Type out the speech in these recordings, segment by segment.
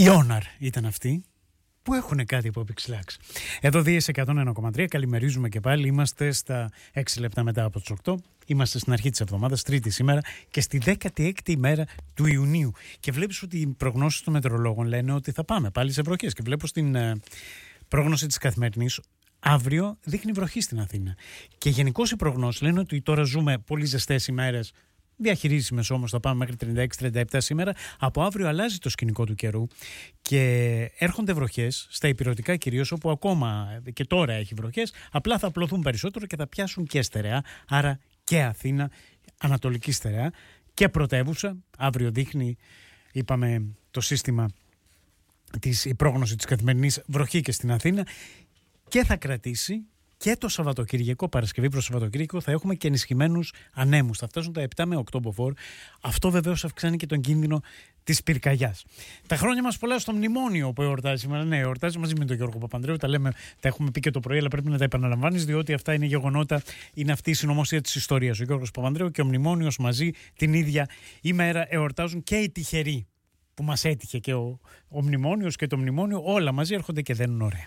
Η Όναρ ήταν αυτή που έχουν κάτι από Pixelax. Εδώ Δίες 101,3, καλημερίζουμε και πάλι. Είμαστε στα 6 λεπτά μετά από τις 8. Είμαστε στην αρχή της εβδομάδας, Τρίτη σήμερα και στη 16η ημέρα του Ιουνίου. Και βλέπεις ότι οι προγνώσεις των μετεωρολόγων λένε ότι θα πάμε πάλι σε βροχές. Και βλέπω στην πρόγνωση της Καθημερινής, αύριο δείχνει βροχή στην Αθήνα. Και γενικώς οι προγνώσεις λένε ότι τώρα ζούμε πολύ ζεστές ημέρες. Διαχειρίσιμες όμως, θα πάμε μέχρι 36-37 σήμερα. Από αύριο αλλάζει το σκηνικό του καιρού και έρχονται βροχές στα ηπειρωτικά κυρίως, όπου ακόμα και τώρα έχει βροχές. Απλά θα απλωθούν περισσότερο και θα πιάσουν και στερεά. Άρα και Αθήνα, ανατολική στερεά και πρωτεύουσα. Αύριο δείχνει, είπαμε, το σύστημα, η πρόγνωση της Καθημερινής, βροχή και στην Αθήνα και θα κρατήσει. Και το Σαββατοκύριακο, Παρασκευή προς Σαββατοκύριακο, θα έχουμε και ενισχυμένους ανέμους. Θα φτάσουν τα 7 με 8 μποφόρ. Αυτό βεβαίως αυξάνει και τον κίνδυνο της πυρκαγιάς. Τα χρόνια μας πολλά στο μνημόνιο που εορτάζει σήμερα. Ναι, εορτάζει μαζί με τον Γιώργο Παπανδρέου. Τα έχουμε πει και το πρωί, αλλά πρέπει να τα επαναλαμβάνεις, διότι αυτά είναι γεγονότα. Είναι αυτή η συνωμοσία της ιστορίας. Ο Γιώργος Παπανδρέου και ο μνημόνιος μαζί την ίδια ημέρα εορτάζουν, και οι τυχεροί που μας έτυχε και ο μνημόνιος και το μνημόνιο. Όλα μαζί έρχονται και δένουν ωραία.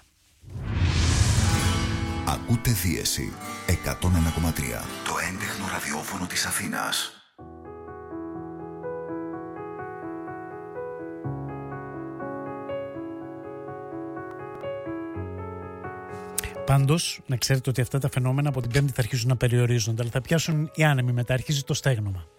Ακούτε Δίεση 101,3, το έντεχνο ραδιόφωνο της Αθήνας. Πάντως, να ξέρετε ότι αυτά τα φαινόμενα από την Πέμπτη θα αρχίσουν να περιορίζονται, αλλά θα πιάσουν οι άνεμοι μετά, αρχίζει το στέγνομα.